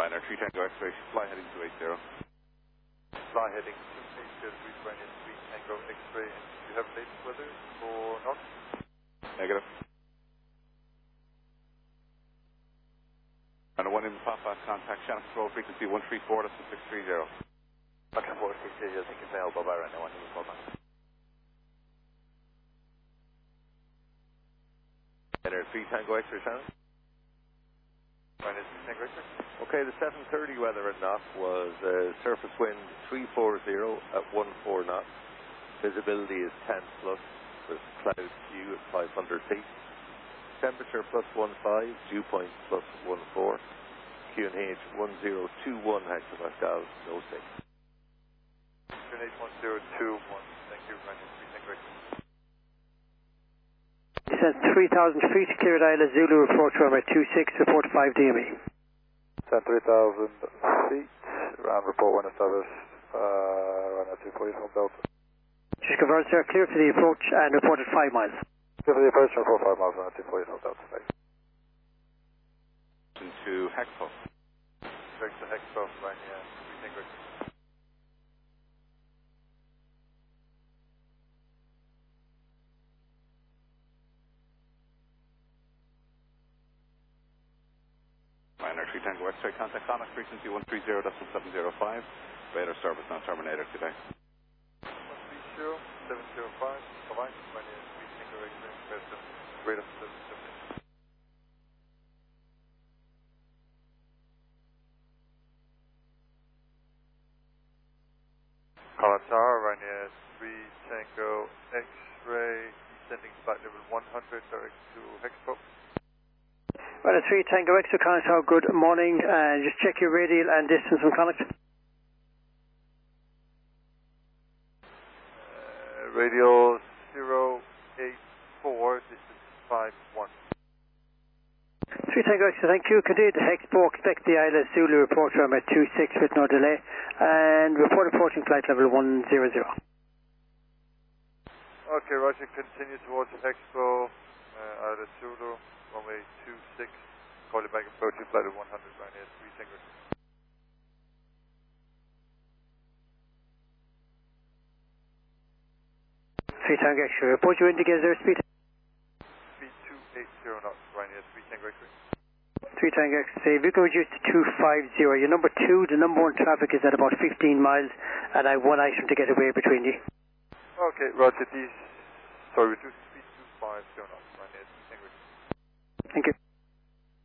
Ryanair 3 Tango X-ray, fly heading 280. Fly heading 280, Ryanair 3 Tango X-ray, and do you have latest weather or not? Negative. And a 1 in Papa, contact Shannon Control, frequency 134, that's 630. Okay, 460, I think it's mail, bye-bye, right now, 1 in Papa. Ryanair 3 Tango X-ray, Shannon. Ryanair 3 Tango X-ray. Okay, the 7:30 weather at NOC was surface wind 340 at 14 knots. Visibility is 10 plus with cloud view at 500 feet. Temperature plus 15, dew point plus 14. QNH 1021 hectopascals, no stick. QNH 1021, thank you, Ryanair 3 Tango X-ray. Descent 3,000 feet, cleared Isla Zulu, report to runway 26, report 5 DME. 3,000 feet, round report when established, Ryanair 240 home Delta. Just confirm, sir, clear for the approach and reported 5 miles. Clear for the approach and report 5 miles, Ryanair 240 home Delta, thanks. To Hexpo. Direct to Hexpo, Ryanair 3 Tango X-ray. Ryanair 3 Tango X-ray, contact Comac, frequency 130.705. Radar service now terminated today. 130.705, bye-bye, Ryanair 3 Tango X-ray, radar service terminated. Qatar, Ryanair 3 Tango X-ray, descending flight level 100, direct to Hexpo. Ryanair 3 Tango X-ray, Connacht, good morning. Just check your radial and distance from Connacht. Radio 084, distance 51. 3 Tango X-ray, thank you. Continue to Hexpo, expect the Isla Zulu report runway 26 with no delay. And report approaching flight level 100. Okay, Roger, continue towards Hexpo, Isla Zulu, runway 26, call you back approaching flight level 100, Ryanair 3 Tango. 3 Tango X-ray, report your indicators there, speed. Speed 280 knots, Ryanair 3 Tango X-ray. 3 Tango X-ray, we can reduce to 250. Your number 2, the number 1 traffic is at about 15 miles, and I have 1 item to get away between you. Okay, Roger, reduce speed 250 knots, Ryanair 3 Tango X-ray. Thank you.